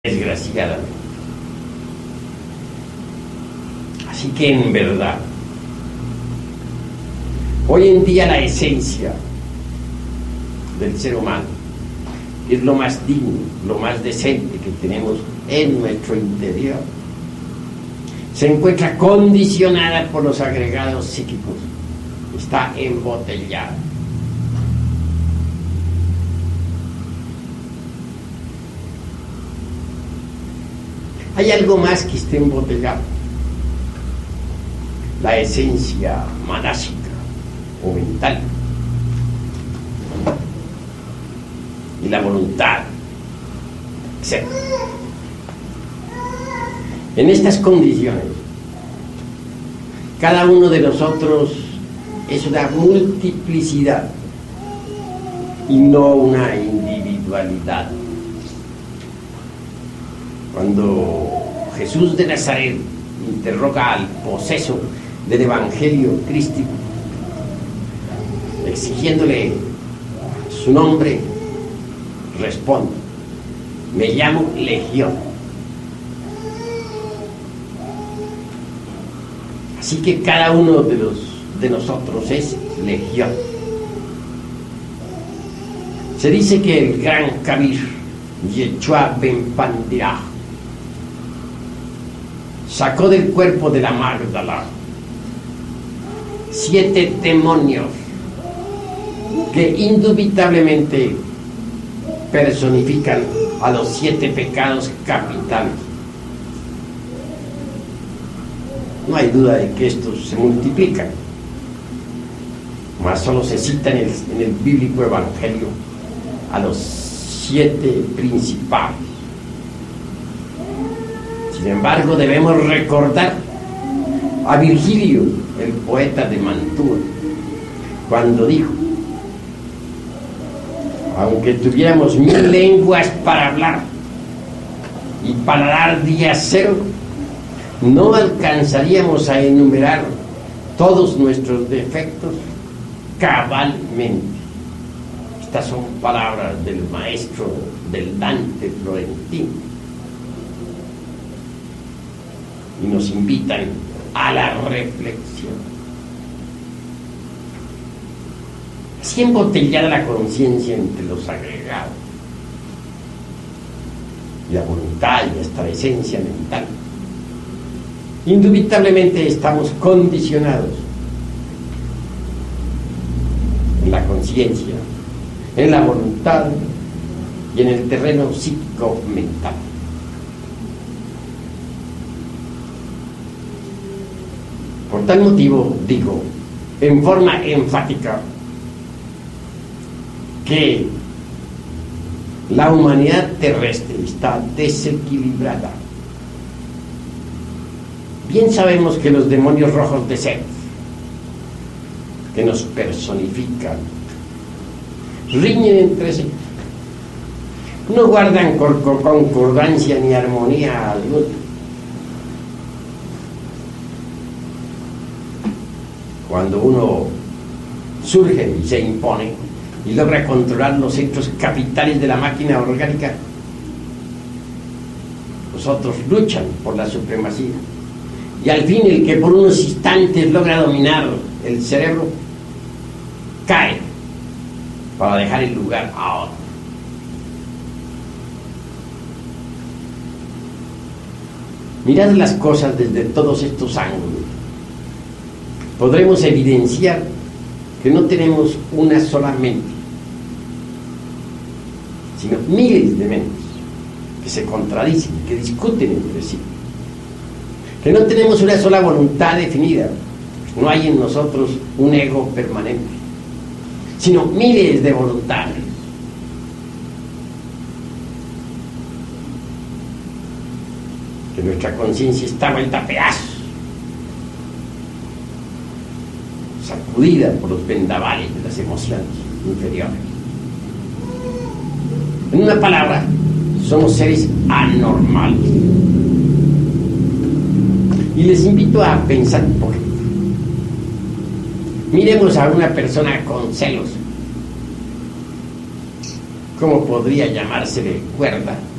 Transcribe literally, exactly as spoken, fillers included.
desgraciadamente. Así que en verdad, hoy en día la esencia del ser humano es lo más digno, lo más decente que tenemos en nuestro interior. Se encuentra condicionada por los agregados psíquicos, está embotellada. Hay algo más que esté embotellado: la esencia manásica o mental y la voluntad, etcétera. En estas condiciones, cada uno de nosotros es una multiplicidad y no una individualidad. Cuando Jesús de Nazaret interroga al poseso del Evangelio crístico, exigiéndole su nombre, responde: me llamo Legión. Así que cada uno de los de nosotros es legión. Se dice que el gran Kabir, Yeshua Ben Pandirah, sacó del cuerpo de la Magdala siete demonios que indubitablemente personifican a los siete pecados capitales. No hay duda de que estos se multiplican, mas solo se cita en el, en el bíblico evangelio a los siete principales. Sin embargo, debemos recordar a Virgilio, el poeta de Mantua, cuando dijo: aunque tuviéramos mil lenguas para hablar y paladar día cero, no alcanzaríamos a enumerar todos nuestros defectos cabalmente. Estas son palabras del maestro del Dante Florentino y nos invitan a la reflexión. Así embotellada la conciencia entre los agregados y la voluntad y esta esencia mental, indubitablemente estamos condicionados en la conciencia, en la voluntad y en el terreno psíquico-mental. Por tal motivo digo en forma enfática que la humanidad terrestre está desequilibrada. Bien sabemos que los demonios rojos de Set, que nos personifican, riñen entre sí, no guardan concordancia ni armonía alguna. Cuando uno surge y se impone y logra controlar los centros capitales de la máquina orgánica, los otros luchan por la supremacía. Y al fin el que por unos instantes logra dominar el cerebro cae para dejar el lugar a otro. Mirad las cosas desde todos estos ángulos. Podremos evidenciar que no tenemos una sola mente, sino miles de mentes que se contradicen, que discuten entre sí. Que no tenemos una sola voluntad definida, no hay en nosotros un ego permanente, sino miles de voluntades. Que nuestra conciencia está vuelta a pedazos, sacudida por los vendavales de las emociones inferiores. En una palabra, somos seres anormales. Y les invito a pensar un poquito. Miremos a una persona con celos. ¿Cómo podría llamársele cuerda?